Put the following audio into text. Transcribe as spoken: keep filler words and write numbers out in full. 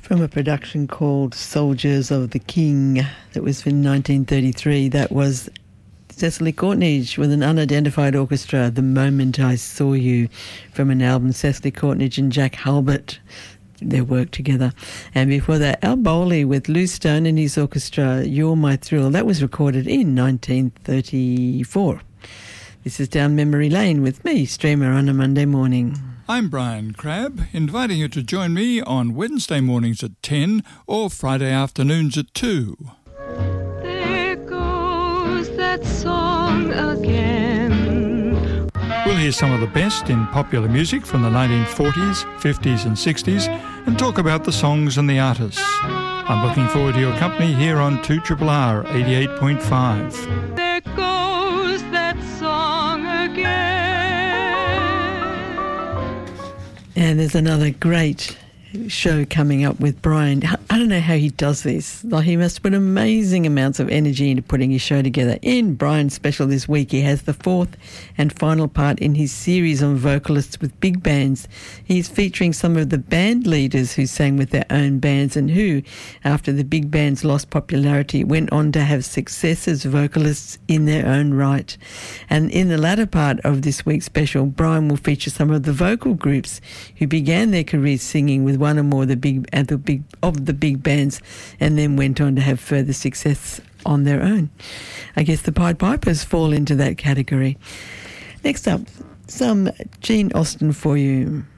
From a production called Soldiers of the King that was in nineteen thirty-three. That was Cecily Courtnidge with an unidentified orchestra, The Moment I Saw You, from an album, Cecily Courtnidge and Jack Halbert, their work together. And before that, Al Bowley with Lou Stone and his orchestra, You're My Thrill. That was recorded in nineteen thirty-four. This is Down Memory Lane with me, Streamer, on a Monday morning. I'm Brian Crabb, inviting you to join me on Wednesday mornings at ten or Friday afternoons at two. There goes that song again. We'll hear some of the best in popular music from the nineteen forties, fifties and sixties and talk about the songs and the artists. I'm looking forward to your company here on two R R R eighty-eight point five. There goes that song again. And there's another great show coming up with Brian. I don't know how he does this. Like, he must put amazing amounts of energy into putting his show together. In Brian's special this week, he has the fourth and final part in his series on vocalists with big bands. He's featuring some of the band leaders who sang with their own bands and who, after the big bands lost popularity, went on to have success as vocalists in their own right. And in the latter part of this week's special, Brian will feature some of the vocal groups who began their careers singing with one or more of the big, uh, the big of the big bands and then went on to have further success on their own. I guess the Pied Pipers fall into that category. Next up, some Gene Austin for you.